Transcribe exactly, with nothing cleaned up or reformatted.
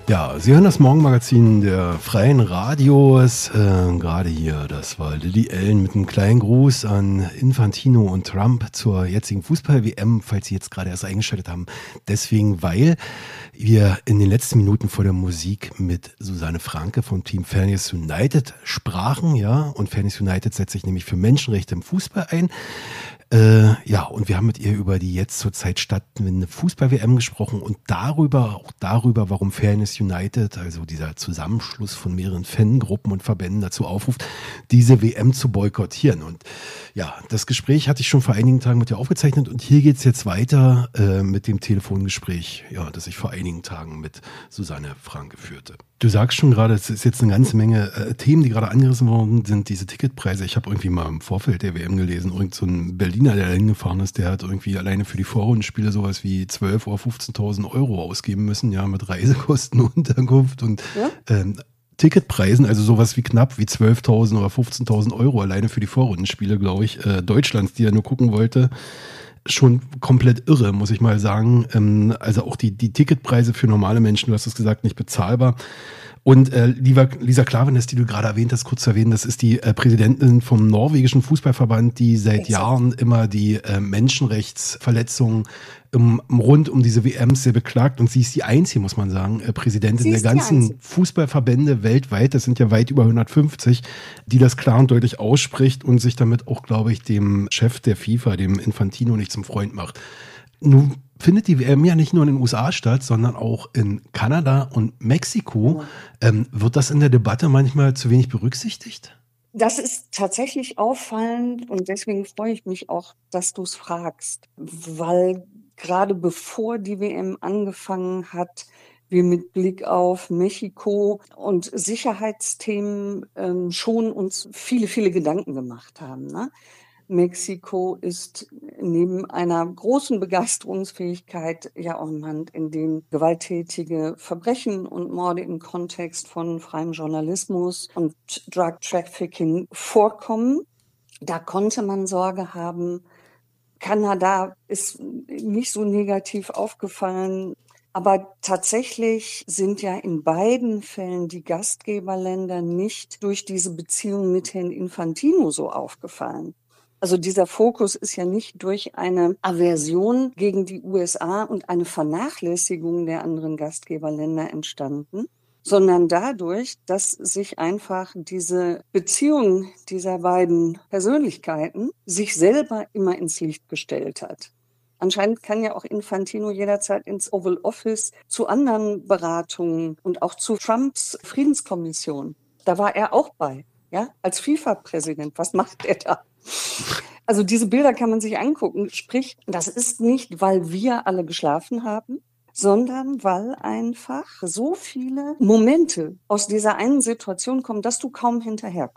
Ja, Sie hören das Morgenmagazin der Freien Radios. Äh, gerade hier, das war Lily Allen mit einem kleinen Gruß an Infantino und Trump zur jetzigen Fußball-W M, falls Sie jetzt gerade erst eingeschaltet haben. Deswegen, weil wir in den letzten Minuten vor der Musik mit Susanne Franke vom Team Fairness United sprachen, ja, und Fairness United setzt sich nämlich für Menschenrechte im Fußball ein. Äh, ja, und wir haben mit ihr über die jetzt zurzeit stattfindende Fußball-W M gesprochen und darüber, auch darüber, warum Fairness United, also dieser Zusammenschluss von mehreren Fangruppen und Verbänden dazu aufruft, diese W M zu boykottieren. Und ja, das Gespräch hatte ich schon vor einigen Tagen mit ihr aufgezeichnet und hier geht's jetzt weiter äh, mit dem Telefongespräch, ja, das ich vor einigen Tagen mit Susanne Franke führte. Du sagst schon gerade, es ist jetzt eine ganze Menge äh, Themen, die gerade angerissen worden sind, diese Ticketpreise. Ich habe irgendwie mal im Vorfeld der W M gelesen, irgend so ein Berliner, der da hingefahren ist, der hat irgendwie alleine für die Vorrundenspiele sowas wie zwölf oder fünfzehntausend Euro ausgeben müssen, ja, mit Reisekosten, Unterkunft und ja? ähm, Ticketpreisen, also sowas wie knapp wie zwölftausend oder fünfzehntausend Euro alleine für die Vorrundenspiele, glaube ich, äh, Deutschlands, die er nur gucken wollte. Schon komplett irre, muss ich mal sagen. Ähm, also auch die, die Ticketpreise für normale Menschen, du hast es gesagt, nicht bezahlbar. Und äh, lieber Lisa Klaveness, die du gerade erwähnt hast, kurz zu erwähnen, das ist die äh, Präsidentin vom norwegischen Fußballverband, die seit Exakt. Jahren immer die äh, Menschenrechtsverletzungen im, rund um diese W Ms sehr beklagt. Und sie ist die einzige, muss man sagen, äh, Präsidentin der ganzen Fußballverbände weltweit, das sind ja weit über hundertfünfzig, die das klar und deutlich ausspricht und sich damit auch, glaube ich, dem Chef der FIFA, dem Infantino, nicht zum Freund macht. Nun findet die W M ja nicht nur in den U S A statt, sondern auch in Kanada und Mexiko. Ja. Ähm, wird das in der Debatte manchmal zu wenig berücksichtigt? Das ist tatsächlich auffallend und deswegen freue ich mich auch, dass du es fragst, weil gerade bevor die W M angefangen hat, wir mit Blick auf Mexiko und Sicherheitsthemen ähm, schon uns viele, viele Gedanken gemacht haben, ne? Mexiko ist neben einer großen Begeisterungsfähigkeit ja auch ein Land, in dem gewalttätige Verbrechen und Morde im Kontext von freiem Journalismus und Drug Trafficking vorkommen. Da konnte man Sorge haben. Kanada ist nicht so negativ aufgefallen. Aber tatsächlich sind ja in beiden Fällen die Gastgeberländer nicht durch diese Beziehung mit Herrn Infantino so aufgefallen. Also dieser Fokus ist ja nicht durch eine Aversion gegen die U S A und eine Vernachlässigung der anderen Gastgeberländer entstanden, sondern dadurch, dass sich einfach diese Beziehung dieser beiden Persönlichkeiten sich selber immer ins Licht gestellt hat. Anscheinend kann ja auch Infantino jederzeit ins Oval Office zu anderen Beratungen und auch zu Trumps Friedenskommission. Da war er auch bei, ja, als FIFA-Präsident. Was macht er da? Also diese Bilder kann man sich angucken. Sprich, das ist nicht, weil wir alle geschlafen haben, sondern weil einfach so viele Momente aus dieser einen Situation kommen, dass du kaum hinterherkommst.